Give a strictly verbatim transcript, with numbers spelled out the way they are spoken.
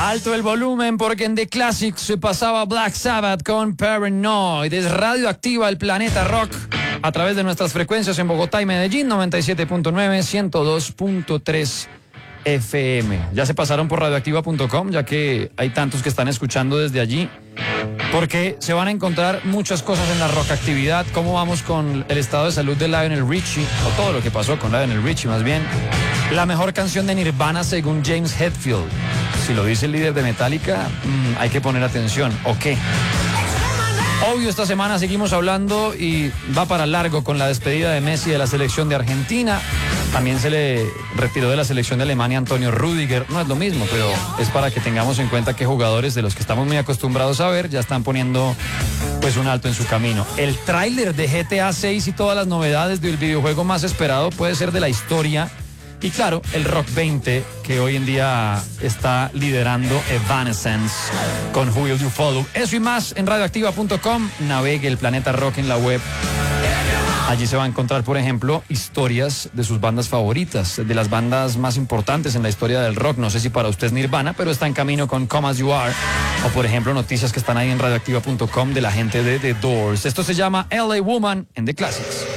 Alto el volumen porque en The Classics se pasaba Black Sabbath con Paranoid. Es radioactiva el planeta rock a través de nuestras frecuencias en Bogotá y Medellín, noventa y siete punto nueve, ciento dos punto tres F M. Ya se pasaron por radioactiva punto com, ya que hay tantos que están escuchando desde allí, porque se van a encontrar muchas cosas en la rock actividad. Cómo vamos con el estado de salud de Lionel Richie, o todo lo que pasó con Lionel Richie más bien. La mejor canción de Nirvana según James Hetfield. Si lo dice el líder de Metallica, mmm, hay que poner atención. ¿O qué? Obvio, esta semana seguimos hablando y va para largo con la despedida de Messi de la selección de Argentina. También se le retiró de la selección de Alemania Antonio Rüdiger. No es lo mismo, pero es para que tengamos en cuenta que jugadores de los que estamos muy acostumbrados a ver ya están poniendo pues un alto en su camino. El tráiler de G T A seis y todas las novedades del videojuego más esperado puede ser de la historia. Y claro, el Rock veinte, que hoy en día está liderando Evanescence con Who Will You Follow. Eso y más en radioactiva punto com. Navegue el planeta rock en la web. Allí se va a encontrar, por ejemplo, historias de sus bandas favoritas, de las bandas más importantes en la historia del rock. No sé si para usted es Nirvana, pero está en camino con Come As You Are. O, por ejemplo, noticias que están ahí en radioactiva punto com de la gente de The Doors. Esto se llama L A Woman en The Classics.